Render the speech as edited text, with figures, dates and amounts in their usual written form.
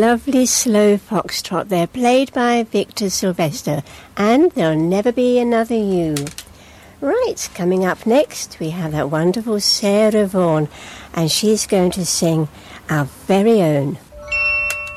lovely slow foxtrot there, played by Victor Sylvester, and There'll Never Be Another You. Right, coming up next, we have that wonderful Sarah Vaughan, and she's going to sing Our Very Own.